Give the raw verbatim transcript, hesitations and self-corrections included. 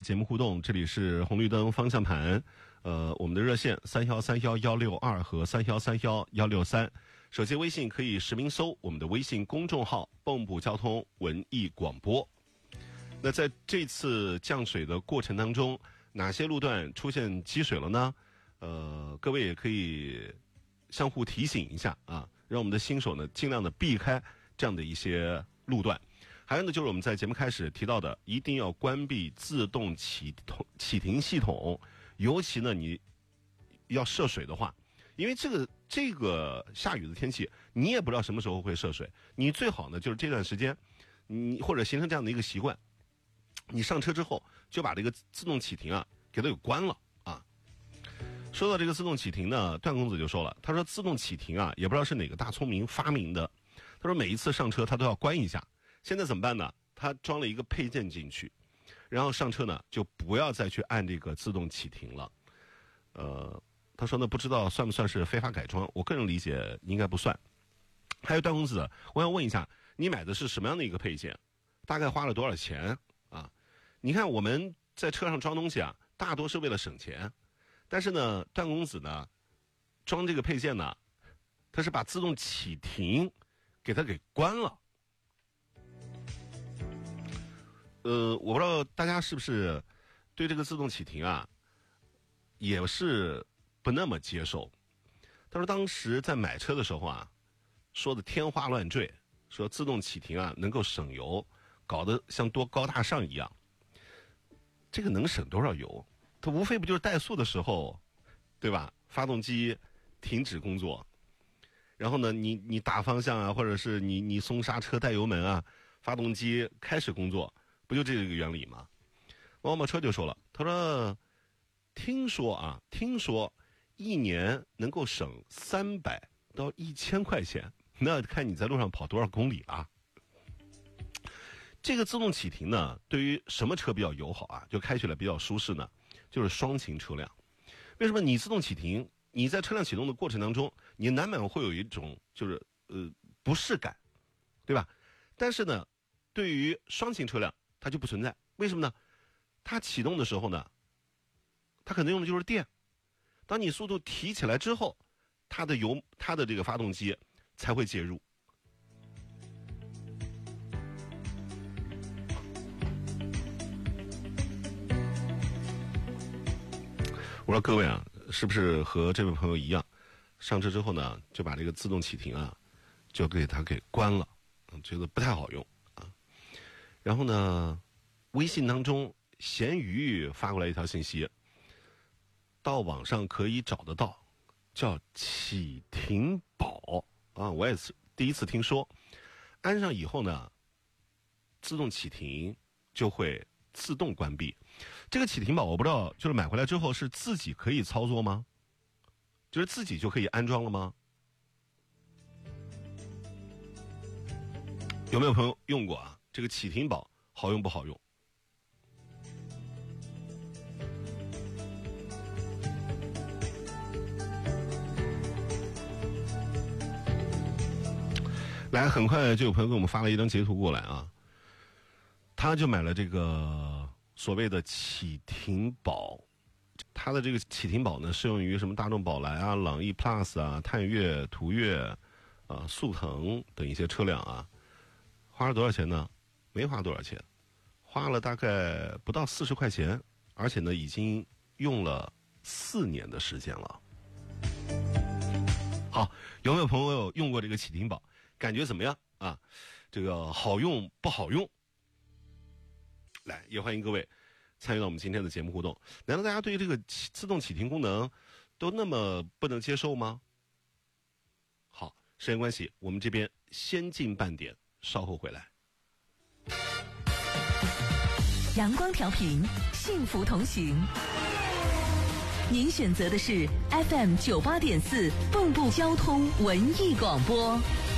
节目互动，这里是红绿灯方向盘，呃，我们的热线三幺三幺幺六二和三幺三幺幺六三，手机微信可以实名搜我们的微信公众号蚌埠交通文艺广播。那在这次降水的过程当中，哪些路段出现积水了呢？呃，各位也可以相互提醒一下啊，让我们的新手呢尽量的避开这样的一些路段。还有呢，就是我们在节目开始提到的，一定要关闭自动启动启停系统，尤其呢，你要涉水的话，因为这个这个下雨的天气，你也不知道什么时候会涉水，你最好呢就是这段时间，你或者形成这样的一个习惯，你上车之后就把这个自动启停啊给它给关了啊。说到这个自动启停呢，段公子就说了，他说自动启停啊，也不知道是哪个大聪明发明的，他说每一次上车他都要关一下。现在怎么办呢？他装了一个配件进去，然后上车呢就不要再去按这个自动启停了。呃，他说呢不知道算不算是非法改装，我个人理解应该不算。还有段公子，我想问一下，你买的是什么样的一个配件？大概花了多少钱啊？你看我们在车上装东西啊，大多是为了省钱，但是呢，段公子呢装这个配件呢，他是把自动启停给它给关了。呃，我不知道大家是不是对这个自动启停啊，也是不那么接受。他说当时在买车的时候啊，说的天花乱坠，说自动启停啊能够省油，搞得像多高大上一样。这个能省多少油？它无非不就是怠速的时候，对吧？发动机停止工作，然后呢，你你打方向啊，或者是你你松刹车带油门啊，发动机开始工作。不就这个原理吗？王某车就说了，他说听说啊听说一年能够省三百到一千块钱，那看你在路上跑多少公里了。这个自动启停呢，对于什么车比较友好啊，就开起来比较舒适呢？就是双擎车辆。为什么你自动启停，你在车辆启动的过程当中，你难免会有一种就是呃不适感，对吧？但是呢，对于双擎车辆它就不存在，为什么呢？它启动的时候呢，它可能用的就是电。当你速度提起来之后，它的油，它的这个发动机才会介入。我说各位啊，是不是和这位朋友一样，上车之后呢，就把这个自动启停啊，就给它给关了，嗯，觉得不太好用。然后呢，微信当中咸鱼发过来一条信息，到网上可以找得到，叫启停宝啊，我也是第一次听说。安上以后呢，自动启停就会自动关闭。这个启停宝我不知道，就是买回来之后是自己可以操作吗？就是自己就可以安装了吗？有没有朋友用过啊？这个启停宝好用不好用？来，很快就有朋友给我们发了一张截图过来啊，他就买了这个所谓的启停宝，他的这个启停宝呢适用于什么大众宝来啊、朗逸 Plus 啊、探岳、途岳啊、速腾等一些车辆啊。花了多少钱呢？没花多少钱，花了大概不到四十块钱，而且呢，已经用了四年的时间了。好，有没有朋友用过这个启停宝？感觉怎么样啊？这个好用不好用？来，也欢迎各位参与到我们今天的节目互动。难道大家对于这个自动启停功能都那么不能接受吗？好，时间关系，我们这边先进半点。稍后回来。 阳光调频，幸福同行。您选择的是 F M 九八点四蚌埠交通文艺广播。